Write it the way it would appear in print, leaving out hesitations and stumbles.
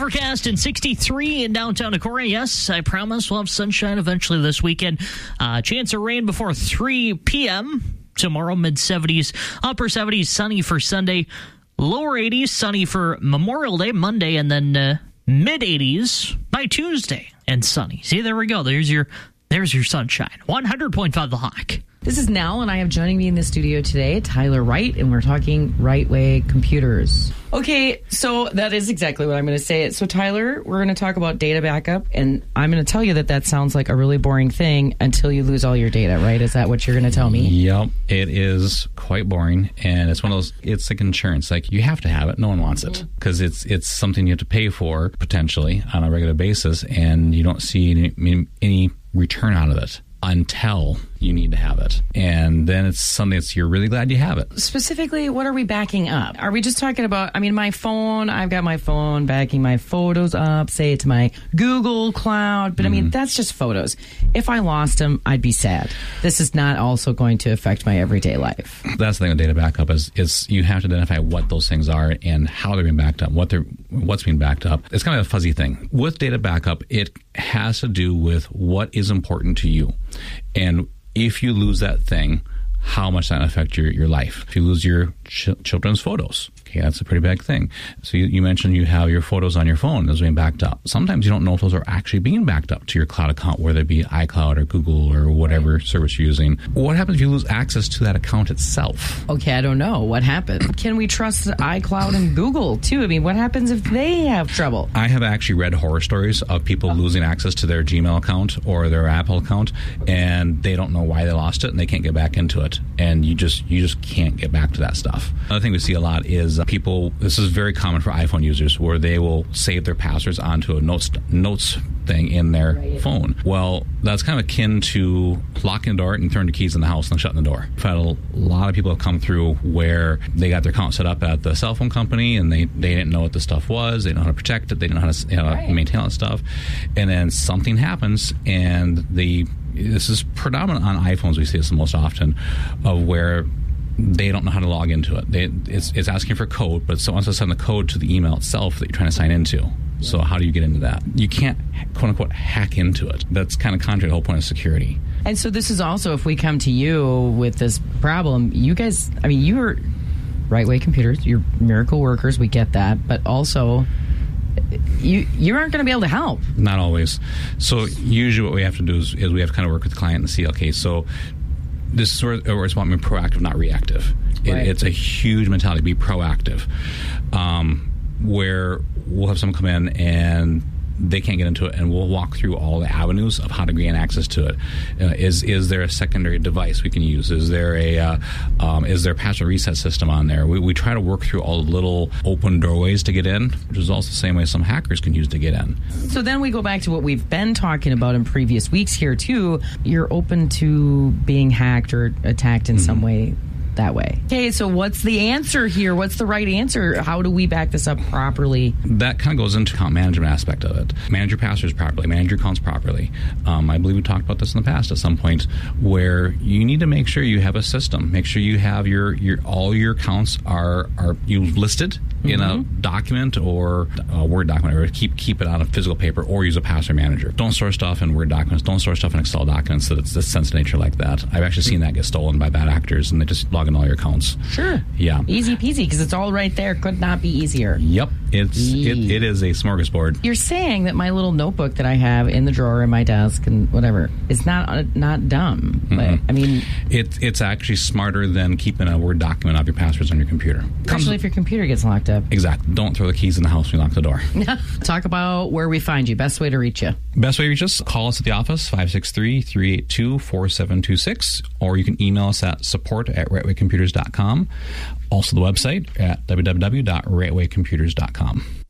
overcast and 63 in downtown Decorah. Yes, I promise we'll have sunshine eventually this weekend. Chance of rain before 3 p.m. Tomorrow, mid-70s, upper 70s, sunny for Sunday. Lower 80s, sunny for Memorial Day, Monday, and then mid-80s by Tuesday and sunny. See, there we go. There's your sunshine. 100.5 The Hawk. This is Nell, and I have joining me in the studio today, Tyler Wright, and we're talking Right Way Computers. Okay, so that is exactly what I'm going to say. So, Tyler, we're going to talk about data backup, and I'm going to tell you that sounds like a really boring thing until you lose all your data, right? Is that what you're going to tell me? Yep, it is quite boring, and it's one of those, it's like insurance. Like, you have to have it. No one wants it, because it's something you have to pay for, potentially, on a regular basis, and you don't see any return out of it until you need to have it. And then it's something that you're really glad you have it. Specifically, what are we backing up? Are we just talking about, my phone, I've got my phone backing my photos up, say it's my Google Cloud, but that's just photos. If I lost them, I'd be sad. This is not also going to affect my everyday life. That's the thing with data backup is you have to identify what those things are and how they're being backed up, what's being backed up. It's kind of a fuzzy thing. With data backup, it has to do with what is important to you. And if you lose that thing, how much that affect your life. If you lose your children's photos, okay, that's a pretty big thing. So you mentioned you have your photos on your phone that's being backed up. Sometimes you don't know if those are actually being backed up to your cloud account, whether it be iCloud or Google or whatever service you're using. What happens if you lose access to that account itself? Okay, I don't know. What happens? Can we trust iCloud and Google, too? What happens if they have trouble? I have actually read horror stories of people losing access to their Gmail account or their Apple account, and they don't know why they lost it, and they can't get back into it. And you just can't get back to that stuff. Another thing we see a lot is people, this is very common for iPhone users, where they will save their passwords onto a notes thing in their phone. Well, that's kind of akin to locking the door and throwing the keys in the house and shutting the door. I've had a lot of people have come through where they got their account set up at the cell phone company and they didn't know what the stuff was, they didn't know how to protect it, they didn't know how to maintain all that stuff, and then something happens and this is predominant on iPhones. We see this the most often, of where they don't know how to log into it. It's asking for code, but someone has to send the code to the email itself that you're trying to sign into. So how do you get into that? You can't, quote unquote, hack into it. That's kind of contrary to the whole point of security. And so this is also, if we come to you with this problem, you guys, you're Right Way Computers, you're miracle workers, we get that, but also you aren't going to be able to help. Not always. So usually what we have to do is we have to kind of work with the client and see, okay, so this is where it's about being proactive, not reactive. Right. It's a huge mentality, be proactive, where we'll have someone come in and they can't get into it, and we'll walk through all the avenues of how to gain access to it. Is there a secondary device we can use? Is there a password reset system on there? We try to work through all the little open doorways to get in, which is also the same way some hackers can use to get in. So then we go back to what we've been talking about in previous weeks here too. You're open to being hacked or attacked in some way. That way. Okay, so what's the answer here? What's the right answer? How do we back this up properly? That kind of goes into account management aspect of it. Manage your passwords properly. Manage your accounts properly. I believe we talked about this in the past at some point, where you need to make sure you have a system. Make sure you have your all your accounts are you listed in a document or a Word document, or keep it on a physical paper, or use a password manager. Don't store stuff in Word documents. Don't store stuff in Excel documents that it's sensitive nature like that. I've actually seen that get stolen by bad actors, and they just log in all your accounts. Sure. Yeah. Easy peasy, because it's all right there. Could not be easier. Yep. It is a smorgasbord. You're saying that my little notebook that I have in the drawer in my desk and whatever is not dumb. But it's actually smarter than keeping a Word document of your passwords on your computer. Especially if your computer gets locked up. Exactly. Don't throw the keys in the house when you lock the door. Talk about where we find you. Best way to reach you. Best way to reach us, call us at the office, 563-382-4726, or you can email us at support@rightwaycomputers.com. Also the website at www.rightwaycomputers.com.